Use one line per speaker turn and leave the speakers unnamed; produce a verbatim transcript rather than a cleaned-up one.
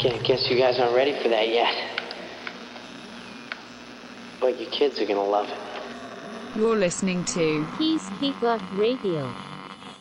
Guess you guys aren't ready for that yet. But your kids are gonna love it.
You're listening to
Peacekeeper Radio.